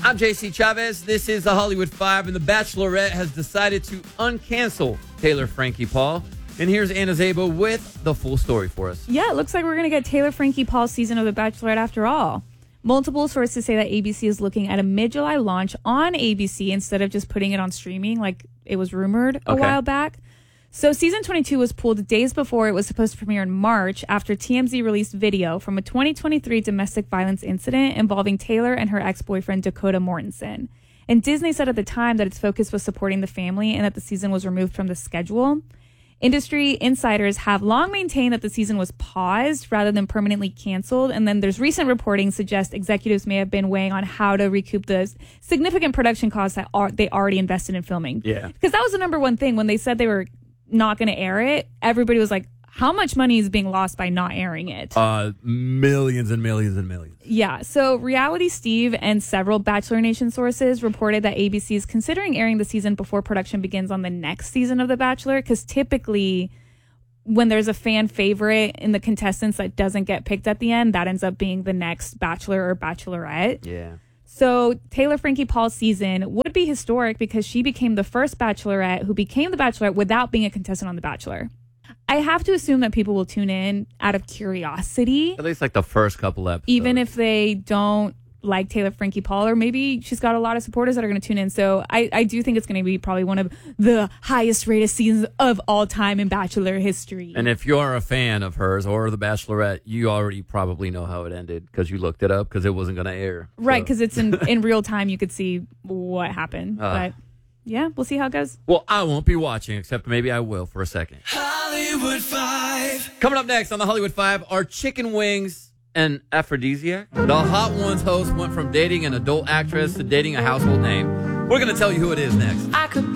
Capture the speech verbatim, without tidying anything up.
I'm J C Chavez. This is the Hollywood Five, and The Bachelorette has decided to uncancel Taylor Frankie Paul. And here's Anna Zabo with the full story for us. Yeah, it looks like we're going to get Taylor Frankie Paul's season of The Bachelorette after all. Multiple sources say that A B C is looking at a mid-July launch on A B C instead of just putting it on streaming like it was rumored a Okay. while back. So season twenty-two was pulled days before it was supposed to premiere in March after T M Z released video from a twenty twenty-three domestic violence incident involving Taylor and her ex-boyfriend Dakota Mortensen. And Disney said at the time that its focus was supporting the family and that the season was removed from the schedule. Industry insiders have long maintained that the season was paused rather than permanently canceled. And then there's recent reporting suggests executives may have been weighing on how to recoup the significant production costs that are, they already invested in filming. Yeah. Because that was the number one thing when they said they were not going to air it. Everybody was like, how much money is being lost by not airing it? Uh, millions and millions and millions. Yeah. So Reality Steve and several Bachelor Nation sources reported that A B C is considering airing the season before production begins on the next season of The Bachelor. Because typically when there's a fan favorite in the contestants that doesn't get picked at the end, that ends up being the next Bachelor or Bachelorette. Yeah. So Taylor Frankie Paul's season would be historic because she became the first Bachelorette who became the Bachelorette without being a contestant on The Bachelor. I have to assume that people will tune in out of curiosity, At least like the first couple episodes. even if they don't like Taylor Frankie Paul, or maybe she's got a lot of supporters that are going to tune in. So I, I do think it's going to be probably one of the highest rated seasons of all time in Bachelor history. And if you're a fan of hers or The Bachelorette, you already probably know how it ended because you looked it up because it wasn't going to air. Right, So- because it's in, in real time. You could see what happened. Uh. But yeah, we'll see how it goes. Well, I won't be watching, except maybe I will for a second. Hollywood Five. Coming up next on the Hollywood Five are chicken wings and aphrodisiac. The Hot Ones host went from dating an adult actress to dating a household name. We're going to tell you who it is next. I could